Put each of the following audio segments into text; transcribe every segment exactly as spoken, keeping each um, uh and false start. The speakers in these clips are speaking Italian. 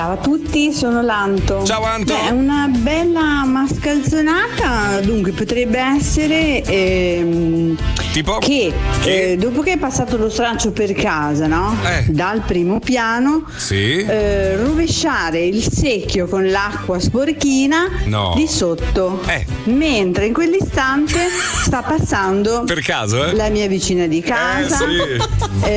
Ciao a tutti, sono Lanto. Ciao Anto. Beh, una bella mascalzonata, dunque potrebbe essere ehm, tipo che, che? Eh, dopo che è passato lo straccio per casa, no? Eh. Dal primo piano, Sì. eh, rovesciare il secchio con l'acqua sporchina No. di sotto, Eh. mentre in quell'istante sta passando Per caso, eh? la mia vicina di casa, Eh, sì.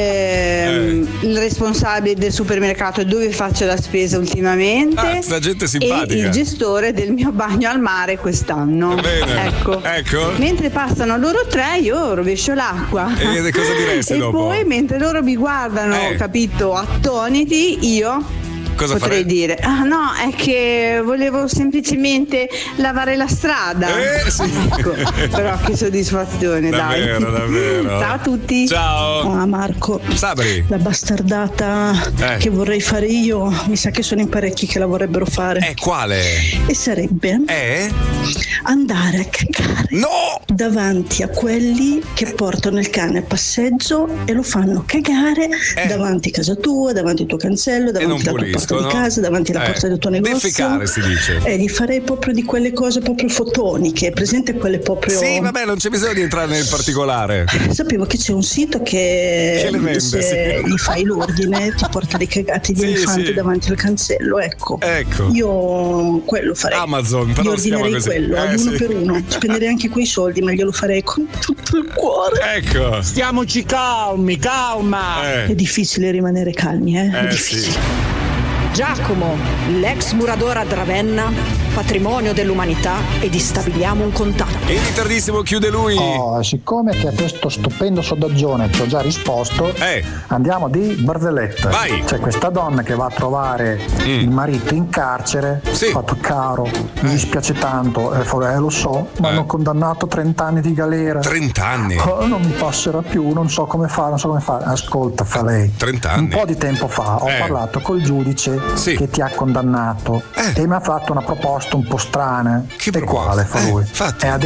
ehm, il responsabile del supermercato dove faccio la spesa ultimamente, Ah, sta gente simpatica. e il gestore del mio bagno al mare quest'anno. Bene. Ecco. Ecco. Mentre passano loro tre, io rovescio l'acqua. E cosa diresti e dopo? poi mentre loro mi guardano, Eh. capito, attoniti, io Cosa potrei farei? dire: ah no, è che volevo semplicemente lavare la strada. Eh, sì. Ecco, però che soddisfazione, Davvero, dai. davvero. Ciao a tutti. Ciao. Ah, Marco, Sabri. la bastardata Eh. che vorrei fare io, mi sa che sono in parecchi che la vorrebbero fare. Eh, quale? E sarebbe Eh? andare a cagare No! davanti a quelli che portano il cane a passeggio e lo fanno cagare Eh. davanti a casa tua, davanti al tuo cancello, E non davanti alla tua porta puliscono. di casa, davanti alla Eh. porta del tuo negozio. Defecare, si dice. E gli farei proprio di quelle cose proprio fotoniche, presente quelle proprio. Sì, vabbè, non c'è bisogno di entrare nel particolare. Sapevo che c'è un sito che, Che le vende, se sì. gli fai l'ordine ti porta dei cagati di Sì, elefante sì. davanti al cancello. Ecco, Ecco. io quello farei. Amazon, però Io si chiama ordinerei così. quello Eh, ad uno sì. per uno. Spenderei anche quei soldi, ma glielo farei con tutto il cuore. Ecco. Stiamoci calmi, calma. Eh. È difficile rimanere calmi, eh? È Eh, difficile. sì. Giacomo, l'ex muratore a Ravenna, patrimonio dell'umanità, e stabiliamo un contatto. In ritardissimo chiude lui. Oh, siccome che a questo stupendo sondaggione ci ho già risposto, Eh. andiamo di barzelletta. Vai. C'è questa donna che va a trovare Mm. il marito in carcere. Sì. Ha fatto: caro, mi dispiace tanto. E fa: eh, lo so, mi Eh. hanno condannato a trenta anni di galera. trenta anni. Oh, non mi passerà più, non so come fare, non so come fare. Ascolta, fa lei. trenta Un anni. po' di tempo fa ho Eh. parlato col giudice Sì. che ti ha condannato Eh. e mi ha fatto una proposta un po' strana. Che e proposta? quale, fa Eh, lui? fatti. E ha